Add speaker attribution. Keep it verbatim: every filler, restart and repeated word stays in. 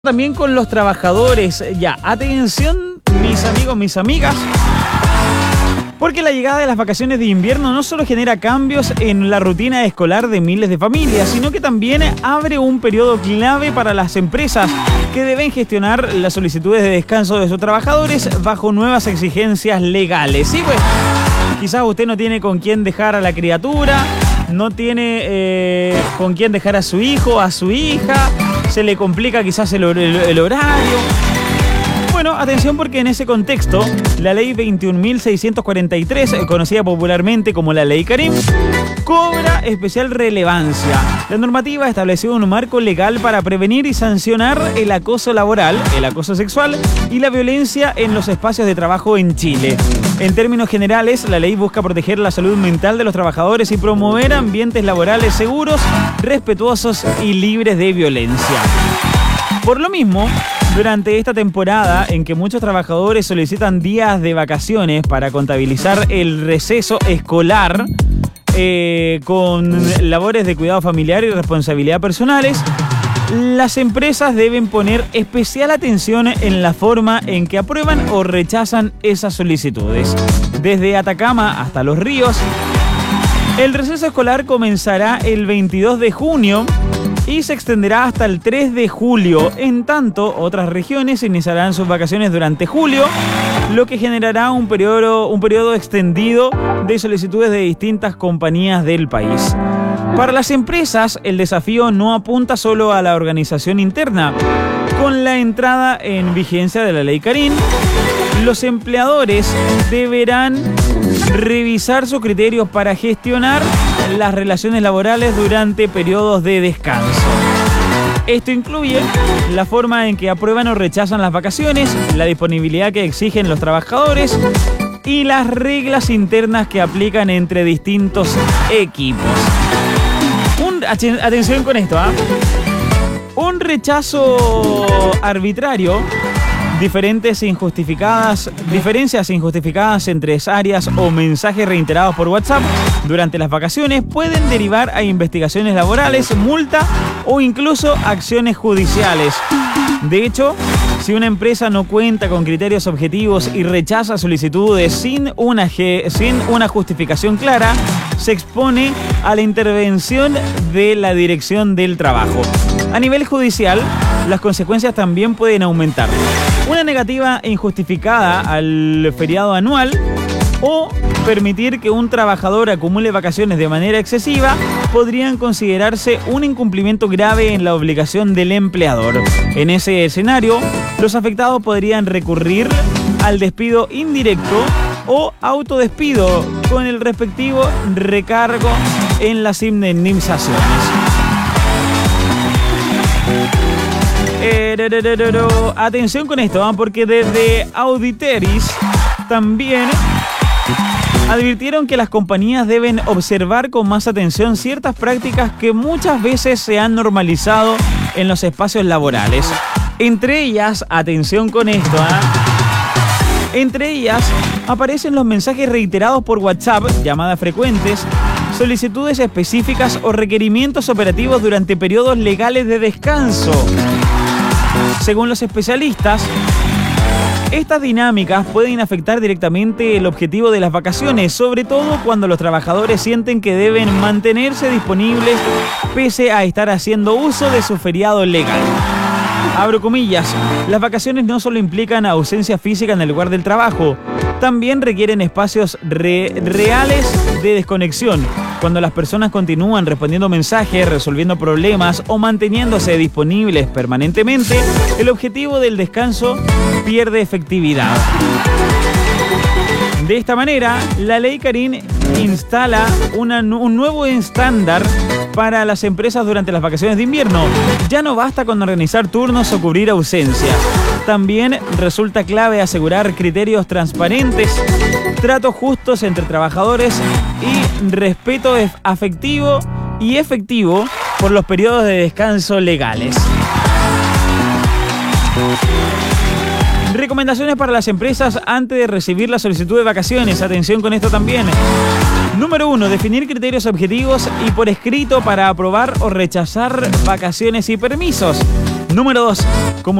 Speaker 1: También con los trabajadores. Ya, atención, mis amigos, mis amigas, porque la llegada de las vacaciones de invierno no solo genera cambios en la rutina escolar de miles de familias, sino que también abre un periodo clave para las empresas que deben gestionar las solicitudes de descanso de sus trabajadores bajo nuevas exigencias legales. Sí, pues, quizás usted no tiene con quién dejar a la criatura, no tiene eh, con quién dejar a su hijo, a su hija, se le complica quizás el, el, el horario. Bueno, atención, porque en ese contexto, la ley veintiún mil seiscientos cuarenta y tres, conocida popularmente como la Ley Karim, cobra especial relevancia. La normativa estableció un marco legal para prevenir y sancionar el acoso laboral, el acoso sexual y la violencia en los espacios de trabajo en Chile. En términos generales, la ley busca proteger la salud mental de los trabajadores y promover ambientes laborales seguros, respetuosos y libres de violencia. Por lo mismo, durante esta temporada en que muchos trabajadores solicitan días de vacaciones para contabilizar el receso escolar eh, con labores de cuidado familiar y responsabilidad personales, las empresas deben poner especial atención en la forma en que aprueban o rechazan esas solicitudes. Desde Atacama hasta Los Ríos, el receso escolar comenzará el veintidós de junio y se extenderá hasta el tres de julio. En tanto, otras regiones iniciarán sus vacaciones durante julio, lo que generará un periodo, un periodo extendido de solicitudes de distintas compañías del país. Para las empresas, el desafío no apunta solo a la organización interna. Con la entrada en vigencia de la Ley Karim, los empleadores deberán revisar sus criterios para gestionar las relaciones laborales durante periodos de descanso. Esto incluye la forma en que aprueban o rechazan las vacaciones, la disponibilidad que exigen los trabajadores y las reglas internas que aplican entre distintos equipos. Un, atención con esto, ¿ah? Un rechazo arbitrario, diferentes injustificadas, diferencias injustificadas entre áreas o mensajes reiterados por WhatsApp durante las vacaciones pueden derivar a investigaciones laborales, multa o incluso acciones judiciales. De hecho, si una empresa no cuenta con criterios objetivos y rechaza solicitudes sin una, sin una justificación clara, se expone a la intervención de la Dirección del Trabajo. A nivel judicial, las consecuencias también pueden aumentar. Una negativa injustificada al feriado anual o permitir que un trabajador acumule vacaciones de manera excesiva podrían considerarse un incumplimiento grave en la obligación del empleador. En ese escenario, los afectados podrían recurrir al despido indirecto o autodespido con el respectivo recargo en las indemnizaciones. Eh, atención con esto, ¿eh? Porque desde Auditeris también advirtieron que las compañías deben observar con más atención ciertas prácticas que muchas veces se han normalizado en los espacios laborales. Entre ellas, atención con esto, ¿eh? Entre ellas aparecen los mensajes reiterados por WhatsApp, llamadas frecuentes, solicitudes específicas o requerimientos operativos durante periodos legales de descanso. Según los especialistas, estas dinámicas pueden afectar directamente el objetivo de las vacaciones, sobre todo cuando los trabajadores sienten que deben mantenerse disponibles pese a estar haciendo uso de su feriado legal. Abro comillas, las vacaciones no solo implican ausencia física en el lugar del trabajo, también requieren espacios re- reales de desconexión. Cuando las personas continúan respondiendo mensajes, resolviendo problemas o manteniéndose disponibles permanentemente, el objetivo del descanso pierde efectividad. De esta manera, la Ley Karim instala una, un nuevo estándar para las empresas durante las vacaciones de invierno. Ya no basta con organizar turnos o cubrir ausencias. También resulta clave asegurar criterios transparentes, tratos justos entre trabajadores y respeto afectivo y efectivo por los periodos de descanso legales. Recomendaciones para las empresas antes de recibir la solicitud de vacaciones. Atención con esto también. Número uno, definir criterios objetivos y por escrito para aprobar o rechazar vacaciones y permisos. Número dos.